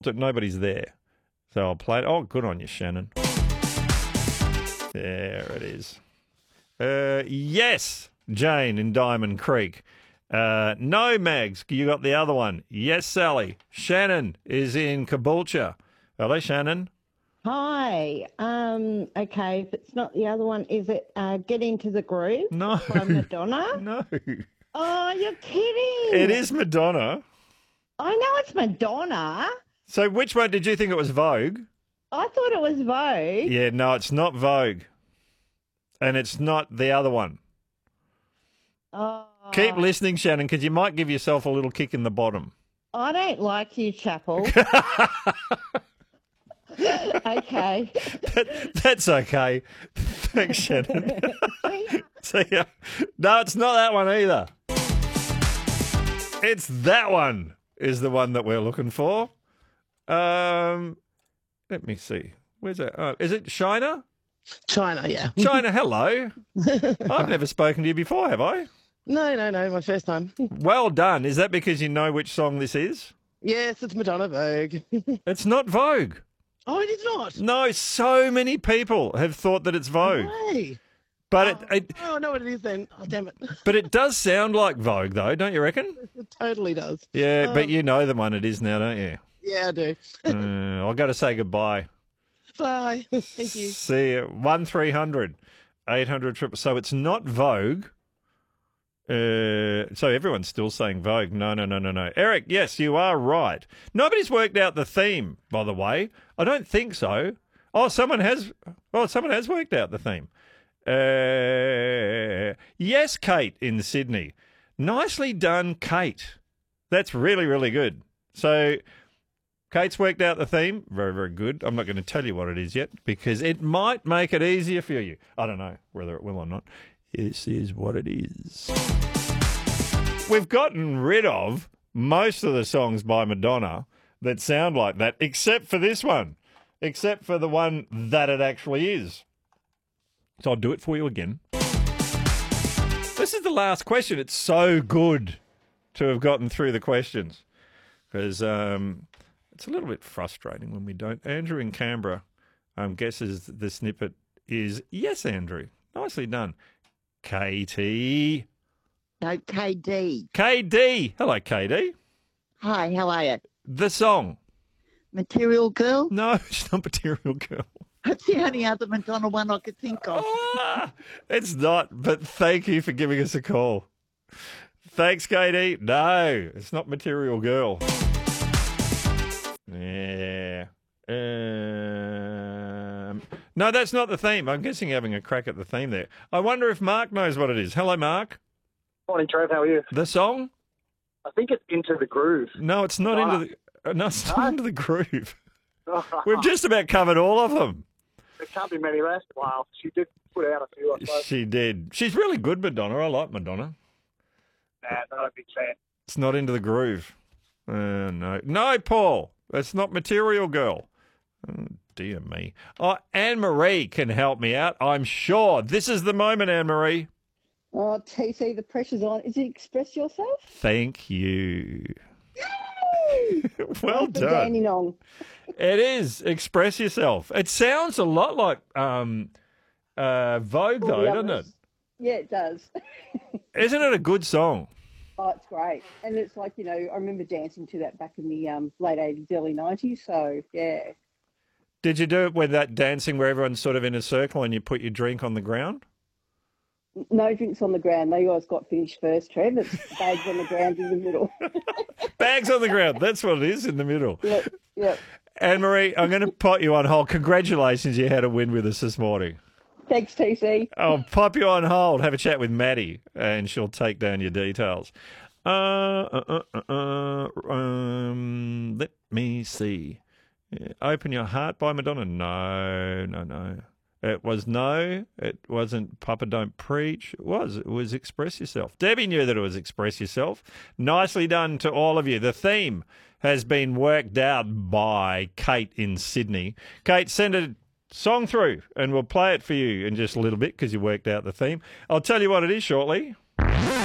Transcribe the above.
nobody's there. So I'll play it. Oh, good on you, Shannon. There it is. Yes, Jane in Diamond Creek. No, Mags, you got the other one. Yes, Sally. Shannon is in Caboolture. Hello, Shannon. Hi. Okay, if it's not the other one, is it Get Into the Groove No. by Madonna? No. Oh, you're kidding. It is Madonna. I know it's Madonna. So which one did you think it was Vogue? I thought it was Vogue. Yeah, no, it's not Vogue. And it's not the other one. Oh, Keep listening, Shannon, because you might give yourself a little kick in the bottom. I don't like you, Chapel. Okay. That's okay. Thanks, Shannon. See ya. No, it's not that one either. It's that one is the one that we're looking for. Let me see. Where's that? Oh, is it China? China, yeah. China, hello. I've never spoken to you before, have I? No, my first time. Well done. Is that because you know which song this is? Yes, it's Madonna Vogue. It's not Vogue. Oh, it is not? No, so many people have thought that it's Vogue. Hey. But it Oh, I know what it is then. Oh, damn it. but it does sound like Vogue, though, don't you reckon? It totally does. Yeah, but you know the one it is now, don't you? Yeah, I do. I've got to say goodbye. Bye. Thank you. See you. 1300 800. So it's not Vogue. So everyone's still saying Vogue. No. Eric, yes, you are right. Nobody's worked out the theme, by the way. I don't think so. Oh, someone has worked out the theme. Yes, Kate in Sydney. Nicely done, Kate. That's really, really good. So Kate's worked out the theme. Very, very good. I'm not going to tell you what it is yet because it might make it easier for you. I don't know whether it will or not. This is what it is. We've gotten rid of most of the songs by Madonna that sound like that, except for this one, except for the one that it actually is. So I'll do it for you again. This is the last question. It's so good to have gotten through the questions because it's a little bit frustrating when we don't. Andrew in Canberra guesses the snippet is yes, Andrew. Nicely done. Katie. No, KD. KD. Hello, KD. Hi, how are you? The song. Material Girl? No, it's not Material Girl. That's the only other Madonna one I could think of. It's not, but thank you for giving us a call. Thanks, Katie. No, it's not Material Girl. Yeah. No, that's not the theme. I'm guessing having a crack at the theme there. I wonder if Mark knows what it is. Hello, Mark. Morning, Trev. How are you? The song? I think it's Into the Groove. No, it's not it's not Into the Groove. We've just about covered all of them. There can't be many left. Wow. She did put out a few, I suppose. She did. She's really good, Madonna. I like Madonna. Nah, not a big fan. It's not Into the Groove. No. No, Paul. It's not Material Girl. Oh, dear me. Oh, Anne-Marie can help me out, I'm sure. This is the moment, Anne-Marie. Oh, TC, the pressure's on. Is it Express Yourself? Thank you. Well done. Dandenong. It is. Express Yourself. It sounds a lot like Vogue, though, doesn't it? Yeah, it does. Isn't it a good song? Oh, it's great. And it's like, I remember dancing to that back in the late 80s, early 90s. So, yeah. Did you do it with that dancing where everyone's sort of in a circle and you put your drink on the ground? No drinks on the ground. They always got finished first, Trev. It's bags on the ground in the middle. Bags on the ground. That's what it is in the middle. Yep. Anne-Marie, I'm going to put you on hold. Congratulations, you had a win with us this morning. Thanks, TC. I'll pop you on hold, have a chat with Maddie, and she'll take down your details. Let me see. Open Your Heart by Madonna. No. It wasn't Papa Don't Preach. It was Express Yourself. Debbie knew that it was Express Yourself. Nicely done to all of you. The theme has been worked out by Kate in Sydney. Kate, send a song through and we'll play it for you in just a little bit because you worked out the theme. I'll tell you what it is shortly.